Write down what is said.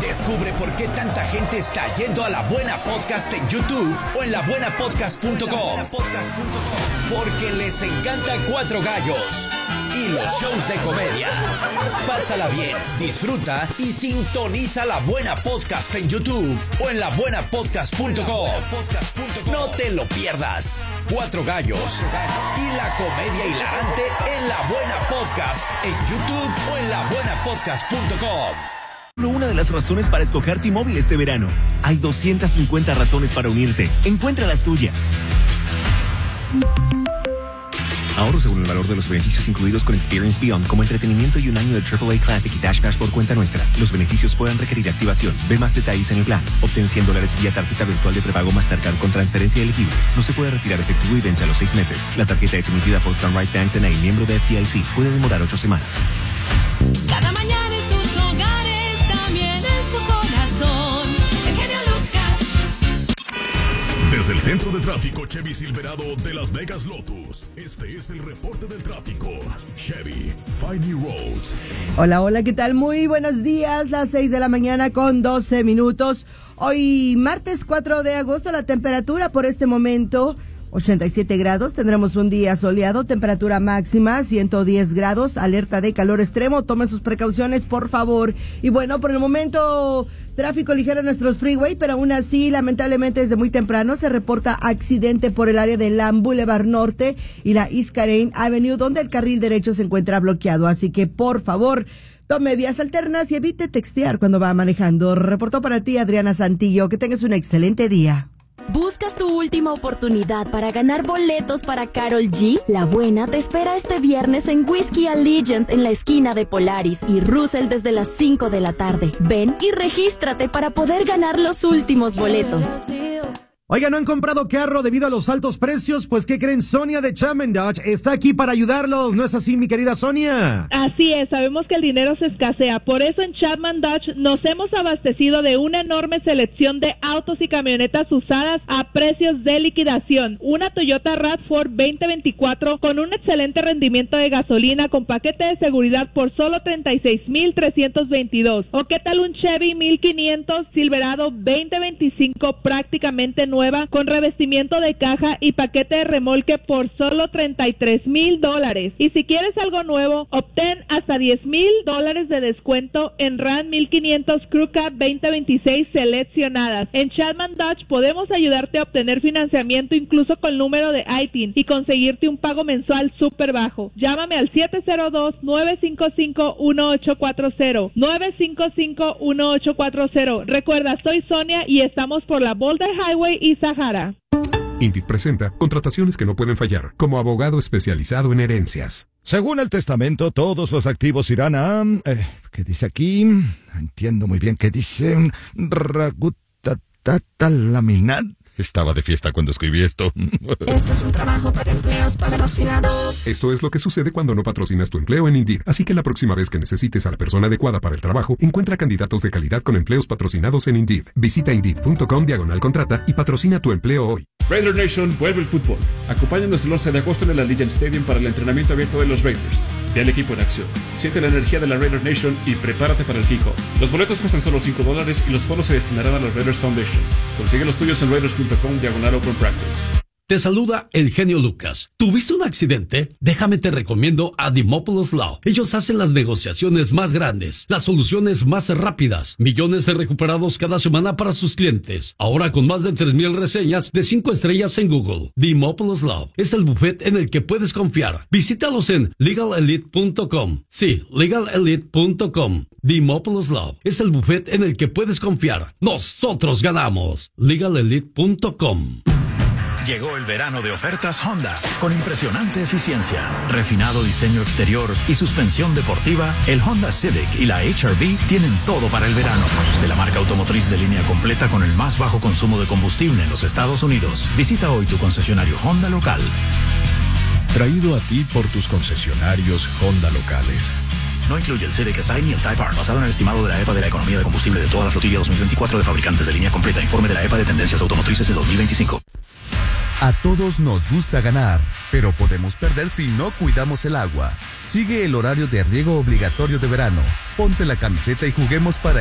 Descubre por qué tanta gente está yendo a La Buena Podcast en YouTube o en labuenapodcast.com. Porque les encanta Cuatro Gallos y los shows de comedia. Pásala bien, disfruta y sintoniza La Buena Podcast en YouTube o en labuenapodcast.com. No te lo pierdas. Cuatro Gallos y la comedia hilarante en La Buena Podcast en YouTube o en labuenapodcast.com. Una de las razones para escoger T-Mobile este verano. Hay 250 razones para unirte. Encuentra las tuyas. Ahorro según el valor de los beneficios incluidos con Experience Beyond, como entretenimiento y un año de AAA Classic y Dash Cash por cuenta nuestra. Los beneficios pueden requerir activación. Ve más detalles en el plan. Obtén $100 vía tarjeta virtual de prepago Mastercard con transferencia elegible. No se puede retirar efectivo y vence a los 6 meses. La tarjeta es emitida por Sunrise Banks N.A., miembro de FDIC. Puede demorar 8 semanas. Cada mañana en sus hogares, también en su corazón. El genio Lucas. Desde el centro de tráfico Chevy Silverado de Las Vegas Lotus, este es el reporte del tráfico. Chevy, Find New Roads. Hola, hola, ¿qué tal? Muy buenos días, las 6 de la mañana con 12 minutos. Hoy, martes 4 de agosto, la temperatura por este momento 87 grados, tendremos un día soleado, temperatura máxima 110 grados, alerta de calor extremo, tome sus precauciones por favor. Y bueno, por el momento tráfico ligero en nuestros freeway, pero aún así lamentablemente desde muy temprano se reporta accidente por el área de Lamb Boulevard Norte y la East Karen Avenue, donde el carril derecho se encuentra bloqueado, así que por favor tome vías alternas y evite textear cuando va manejando. Reportó para ti Adriana Santillo, que tengas un excelente día. ¿Buscas tu última oportunidad para ganar boletos para Karol G? La Buena te espera este viernes en Whiskey Allegiant en la esquina de Polaris y Russell desde las 5 de la tarde. Ven y regístrate para poder ganar los últimos boletos. Oiga, ¿no han comprado carro debido a los altos precios? Pues, ¿qué creen? Sonia de Chapman Dodge está aquí para ayudarlos. ¿No es así, mi querida Sonia? Así es, sabemos que el dinero se escasea. Por eso en Chapman Dodge nos hemos abastecido de una enorme selección de autos y camionetas usadas a precios de liquidación. Una Toyota RAV4 2024 con un excelente rendimiento de gasolina con paquete de seguridad por solo $36,322. ¿O qué tal un Chevy 1500 Silverado 2025 prácticamente nueva con revestimiento de caja y paquete de remolque por solo $33,000. Y si quieres algo nuevo, obtén hasta $10,000 de descuento en RAM 1500 Crew Cab 2026 seleccionadas. En Chapman Dodge podemos ayudarte a obtener financiamiento incluso con número de ITIN y conseguirte un pago mensual súper bajo. Llámame al 702-955-1840. 955-1840. Recuerda, soy Sonia y estamos por la Boulder Highway y Sahara. Indeed presenta contrataciones que no pueden fallar, como abogado especializado en herencias. Según el testamento, todos los activos irán a... ¿qué dice aquí? Entiendo muy bien qué dice. Ragutatalaminat. Estaba de fiesta cuando escribí esto. Esto es un trabajo para empleos patrocinados. Esto es lo que sucede cuando no patrocinas tu empleo en Indeed. Así que la próxima vez que necesites a la persona adecuada para el trabajo, encuentra candidatos de calidad con empleos patrocinados en Indeed. Visita Indeed.com/contrata y patrocina tu empleo hoy. Raider Nation vuelve el fútbol. Acompáñanos el 11 de agosto en el Allegiant Stadium para el entrenamiento abierto de los Raiders. Ve al equipo en acción. Siente la energía de la Raider Nation y prepárate para el kickoff. Los boletos cuestan solo $5 y los fondos se destinarán a los Raiders Foundation. Consigue los tuyos en raiders.com/open practice. Te saluda el genio Lucas. ¿Tuviste un accidente? Déjame te recomiendo a Dimopoulos Law. Ellos hacen las negociaciones más grandes, las soluciones más rápidas, millones de recuperados cada semana para sus clientes. Ahora con más de 3,000 reseñas de 5 estrellas en Google. Dimopoulos Law es el bufete en el que puedes confiar. Visítalos en legalelite.com. Sí, legalelite.com. Dimopoulos Law es el bufete en el que puedes confiar. Nosotros ganamos. legalelite.com. Llegó el verano de ofertas Honda, con impresionante eficiencia, refinado diseño exterior y suspensión deportiva. El Honda Civic y la HR-V tienen todo para el verano. De la marca automotriz de línea completa con el más bajo consumo de combustible en los Estados Unidos. Visita hoy tu concesionario Honda local. Traído a ti por tus concesionarios Honda locales. No incluye el Civic Si ni el Type R, basado en el estimado de la EPA de la economía de combustible de toda la flotilla 2024 de fabricantes de línea completa. Informe de la EPA de tendencias automotrices de 2025. A todos nos gusta ganar, pero podemos perder si no cuidamos el agua. Sigue el horario de riego obligatorio de verano. Ponte la camiseta y juguemos para